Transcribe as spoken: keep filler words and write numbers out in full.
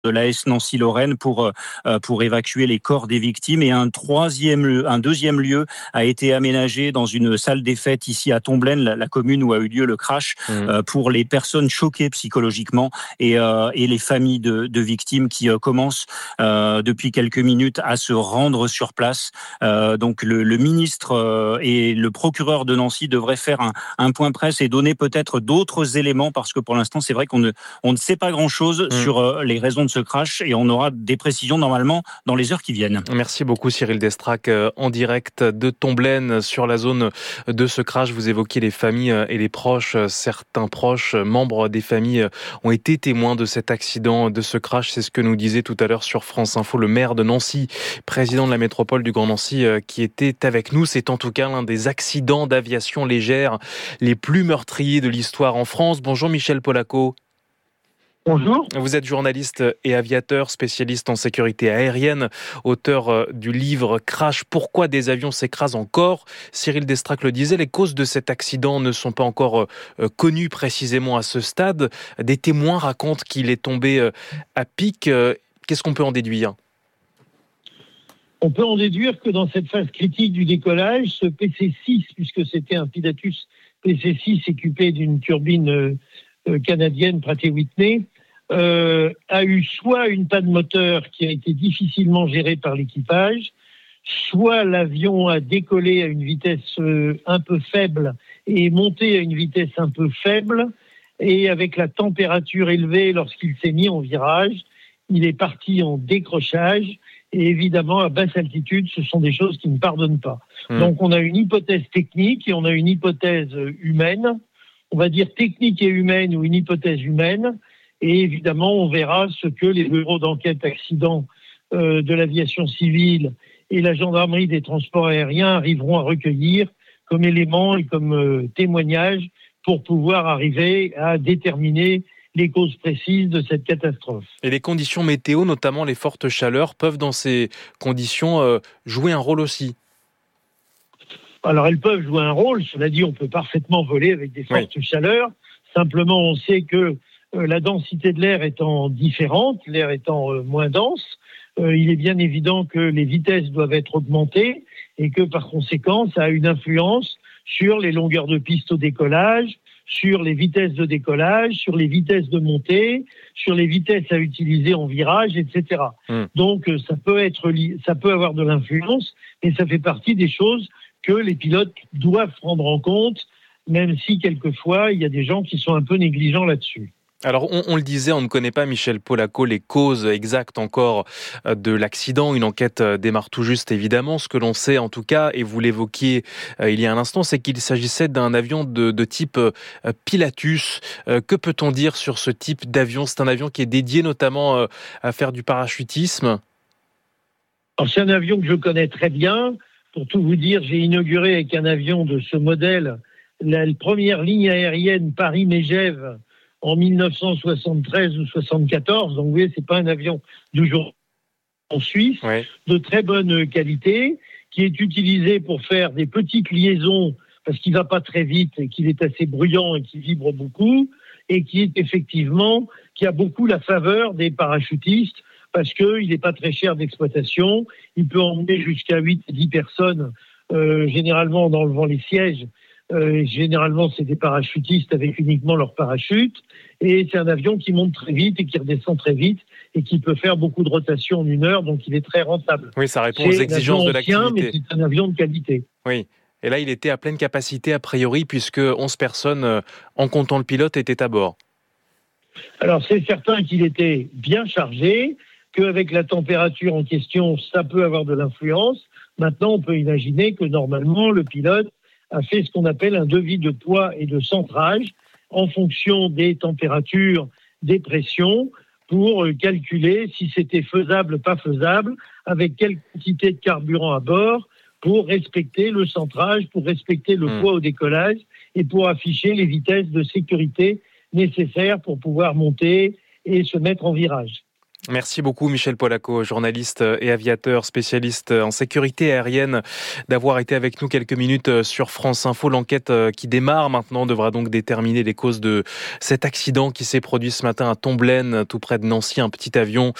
de l'A S Nancy-Lorraine pour euh, pour évacuer les corps des victimes. Et un troisième lieu, un deuxième lieu a été aménagé dans une salle des fêtes ici à Tomblaine, la, la commune où a eu lieu le crash, mmh. euh, pour les personnes choquées psychologiquement et euh, et les familles de, de victimes qui euh, commencent euh, depuis quelques minutes à se rendre sur place. Euh, donc le, le ministre euh, et le procureur de Nancy devraient faire un, un point presse et donner peut-être d'autres éléments, parce que pour l'instant c'est vrai qu'on ne on ne sait pas grand-chose mmh. sur euh, les raisons de ce crash, et on aura des précisions normalement dans les heures qui viennent. Merci beaucoup Cyril Destrac, en direct de Tomblaine sur la zone de ce crash. Vous évoquiez les familles et les proches. Certains proches, membres des familles, ont été témoins de cet accident, de ce crash. C'est ce que nous disait tout à l'heure sur France Info le maire de Nancy, président de la métropole du Grand Nancy, qui était avec nous. C'est en tout cas l'un des accidents d'aviation légère les plus meurtriers de l'histoire en France. Bonjour Michel Polaco. Bonjour. Vous êtes journaliste et aviateur, spécialiste en sécurité aérienne, auteur du livre Crash, pourquoi des avions s'écrasent encore. Cyril Destrac le disait, les causes de cet accident ne sont pas encore connues précisément à ce stade. Des témoins racontent qu'il est tombé à pic. Qu'est-ce qu'on peut en déduire ? On peut en déduire que dans cette phase critique du décollage, ce P C six, puisque c'était un Pilatus P C six équipé d'une turbine canadienne Pratt et Whitney, euh, a eu soit une panne moteur qui a été difficilement gérée par l'équipage, soit l'avion a décollé à une vitesse euh, un peu faible et est monté à une vitesse un peu faible, et avec la température élevée lorsqu'il s'est mis en virage, il est parti en décrochage, et évidemment à basse altitude, ce sont des choses qui ne pardonnent pas. Mmh. Donc on a une hypothèse technique et on a une hypothèse humaine. On va dire technique et humaine ou une hypothèse humaine. Et évidemment, on verra ce que les bureaux d'enquête accidents euh, de l'aviation civile et la gendarmerie des transports aériens arriveront à recueillir comme éléments et comme euh, témoignages pour pouvoir arriver à déterminer les causes précises de cette catastrophe. Et les conditions météo, notamment les fortes chaleurs, peuvent dans ces conditions euh, jouer un rôle aussi ? Alors, elles peuvent jouer un rôle. Cela dit, on peut parfaitement voler avec des fortes oui. chaleurs. Simplement, on sait que euh, la densité de l'air étant différente, l'air étant euh, moins dense, euh, il est bien évident que les vitesses doivent être augmentées et que, par conséquent, ça a une influence sur les longueurs de piste au décollage, sur les vitesses de décollage, sur les vitesses de montée, sur les vitesses à utiliser en virage, et cetera. Mmh. Donc, euh, ça peut être li- ça peut avoir de l'influence, et ça fait partie des choses que les pilotes doivent prendre en compte, même si quelquefois, il y a des gens qui sont un peu négligents là-dessus. Alors, on, on le disait, on ne connaît pas, Michel Polaco, les causes exactes encore de l'accident. Une enquête démarre tout juste, évidemment. Ce que l'on sait, en tout cas, et vous l'évoquiez euh, il y a un instant, c'est qu'il s'agissait d'un avion de, de type euh, Pilatus. Euh, que peut-on dire sur ce type d'avion ? C'est un avion qui est dédié notamment euh, à faire du parachutisme. Alors, c'est un avion que je connais très bien. Pour tout vous dire, j'ai inauguré avec un avion de ce modèle la première ligne aérienne Paris-Mégève en dix-neuf cent soixante-treize ou soixante-quatorze. Donc, vous voyez, c'est pas un avion d'aujourd'hui en Suisse, oui. de très bonne qualité, qui est utilisé pour faire des petites liaisons parce qu'il va pas très vite et qu'il est assez bruyant et qui vibre beaucoup, et qui est effectivement, qui a beaucoup la faveur des parachutistes, parce qu'il n'est pas très cher d'exploitation. Il peut emmener jusqu'à huit à dix personnes, euh, généralement en enlevant les sièges. Euh, généralement, c'est des parachutistes avec uniquement leur parachute. Et c'est un avion qui monte très vite et qui redescend très vite et qui peut faire beaucoup de rotations en une heure, donc il est très rentable. Oui, ça répond c'est aux exigences de l'activité. Ancien, mais c'est un avion de qualité. Oui. Et là, il était à pleine capacité a priori, puisque onze personnes, en comptant le pilote, étaient à bord. Alors, c'est certain qu'il était bien chargé, qu'avec la température en question, ça peut avoir de l'influence. Maintenant, on peut imaginer que normalement, le pilote a fait ce qu'on appelle un devis de poids et de centrage en fonction des températures, des pressions, pour calculer si c'était faisable, pas faisable, avec quelle quantité de carburant à bord, pour respecter le centrage, pour respecter le mmh. poids au décollage et pour afficher les vitesses de sécurité nécessaires pour pouvoir monter et se mettre en virage. Merci beaucoup Michel Polaco, journaliste et aviateur, spécialiste en sécurité aérienne, d'avoir été avec nous quelques minutes sur France Info. L'enquête qui démarre maintenant devra donc déterminer les causes de cet accident qui s'est produit ce matin à Tomblaine, tout près de Nancy. Un petit avion